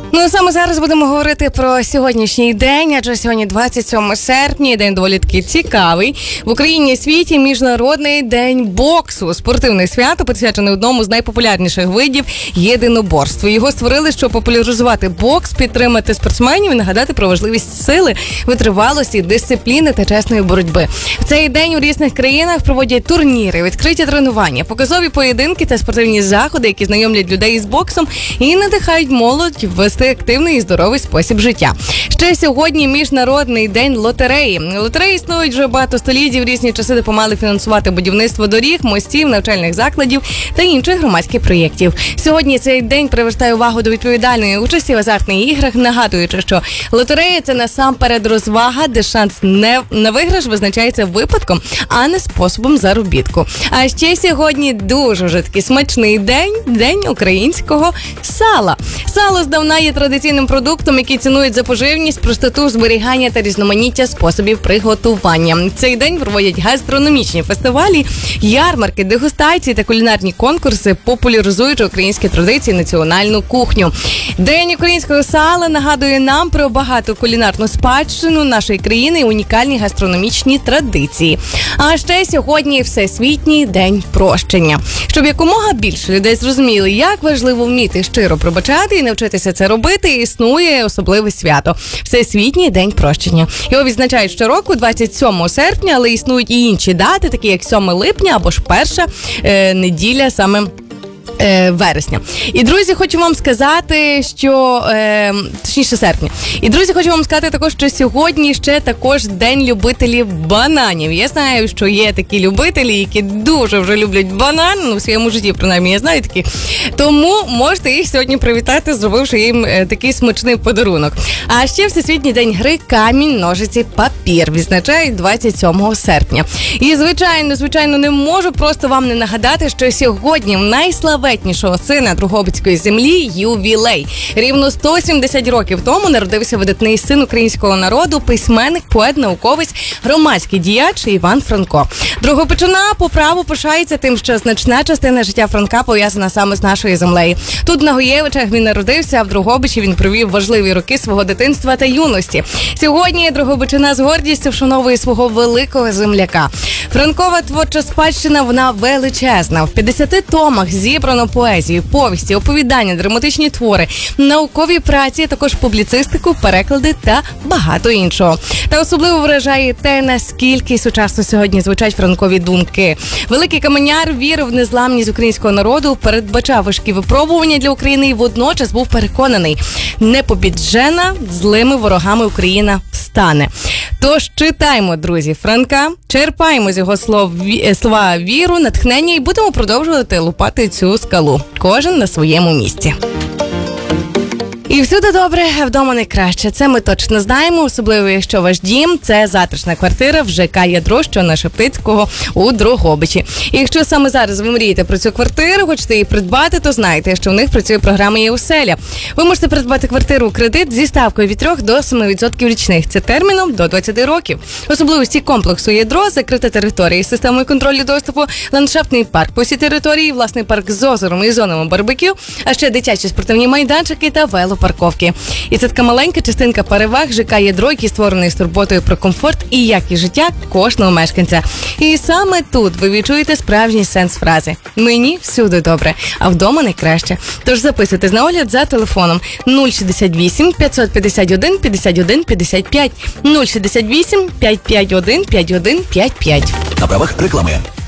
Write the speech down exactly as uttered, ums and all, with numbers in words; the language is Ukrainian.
Ну, саме зараз будемо говорити про сьогоднішній день, адже сьогодні двадцять сьоме серпня, день доволі таки цікавий. В Україні і світі Міжнародний день боксу. Спортивне свято, присвячене одному з найпопулярніших видів єдиноборства. Його створили, щоб популяризувати бокс, підтримати спортсменів і нагадати про важливість сили, витривалості, дисципліни та чесної боротьби. В цей день у різних країнах проводять турніри, відкриті тренування, показові поєдинки та спортивні заходи, які знайомлять людей із боксом і надихають молодь вести активний і здоровий спосіб життя. Ще сьогодні Міжнародний день лотереї. Лотереї існують вже багато століть, в різні часи допомагали фінансувати будівництво доріг, мостів, навчальних закладів та інших громадських проєктів. Сьогодні цей день привертає увагу до відповідальної участі в азартних іграх, нагадуючи, що лотерея – це насамперед розвага, де шанс не на виграш визначається випадком, а не способом заробітку. А ще сьогодні дуже вже такий смачний день – день українського сала. Сало здавна є традиційним продуктом, який цінують за поживність, простоту, зберігання та різноманіття способів приготування. Цей день проводять гастрономічні фестивалі, ярмарки, дегустації та кулінарні конкурси, популяризуючи українські традиції, національну кухню. День українського сала нагадує нам про багату кулінарну спадщину нашої країни і унікальні гастрономічні традиції. А ще сьогодні Всесвітній день прощення. Щоб якомога більше людей зрозуміли, як важливо вміти щиро пробачати і навчитися це робити, існує особливе свято – Всесвітній день прощення. Його відзначають щороку двадцять сьомого серпня, але існують і інші дати, такі як сьоме липня або ж перша е, неділя саме вересня. І, друзі, хочу вам сказати, що... Е, точніше, серпня. І, друзі, хочу вам сказати також, що сьогодні ще також День любителів бананів. Я знаю, що є такі любителі, які дуже вже люблять банан, ну, в своєму житті, принаймні, я знаю такі. Тому можете їх сьогодні привітати, зробивши їм е, такий смачний подарунок. А ще Всесвітній день гри камінь, ножиці, папір відзначають двадцять сьомого серпня. І, звичайно, звичайно, не можу просто вам не нагадати, що сьогодні в найславеннішому сина Дрогобицької землі ювілей. Рівно сто сімдесят років тому народився видатний син українського народу, письменник, поет, науковець, громадський діяч Іван Франко. Дрогобичина по праву пишається тим, що значна частина життя Франка пов'язана саме з нашою землею. Тут на Гоєвичах він народився, а в Дрогобичі він провів важливі роки свого дитинства та юності. Сьогодні Дрогобичина з гордістю вшановує свого великого земляка. Франкова творча спадщина, вона величезна. В п'ятдесяти томах зібрано поезію, повісті, оповідання, драматичні твори, наукові праці, також публіцистику, переклади та багато іншого. Та особливо вражає те, наскільки сучасно сьогодні звучать франкові думки. Великий каменяр вірив в незламність українського народу, передбачав важкі випробування для України і водночас був переконаний, непобіджена злими ворогами Україна стане. Тож читаємо, друзі, Франка, черпаємо з його слов, слова віру, натхнення і будемо продовжувати лупати цю скалу. Кожен на своєму місці. І всюди добре, а вдома найкраще. Це ми точно знаємо, особливо якщо ваш дім – це затишна квартира в ЖК «Ядро», що на Шептицького у Дрогобичі. І якщо саме зараз ви мрієте про цю квартиру, хочете її придбати, то знайте, що в них працює програма «Є-оселя». Ви можете придбати квартиру у кредит зі ставкою від трьох до семи відсотків річних. Це терміном до двадцяти років. Особливості комплексу «Ядро» – закрита територія з системою контролю доступу, ландшафтний парк по всій території, власний парк з озером і зонами барбекю, а ще дитячі спортивні майданчики та велопарки. Парковки. І це така маленька частинка переваг ЖК «Ядро», який створений з турботою про комфорт і якість життя кожного мешканця. І саме тут ви відчуєте справжній сенс фрази «Мені всюди добре, а вдома найкраще». Тож записуйтесь на огляд за телефоном нуль шістдесят вісім п'ятсот п'ятдесят один п'ятдесят один п'ятдесят п'ять нуль шістдесят вісім п'ятсот п'ятдесят один п'ятдесят один п'ятдесят п'ять. На правах реклами.